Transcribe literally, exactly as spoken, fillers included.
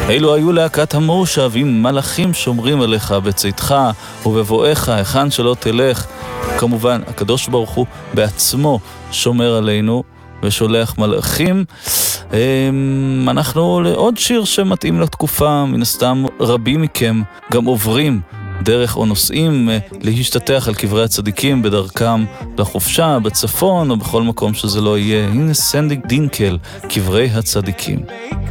אלו היו להקת המושב עם מלאכים שומרים עליך בצאתך ובבואך, היכן שלא תלך. כמובן, הקדוש ברוך הוא בעצמו שומר עלינו ושולח מלאכים. אנחנו לעוד שיר שמתאים לתקופה, מן הסתם רבים מכם גם עוברים דרך או נוסעים להשתתח על קברי הצדיקים בדרכם לחופשה בצפון או בכל מקום שזה לא יהיה. הנה סנדי דינקל, קברי הצדיקים.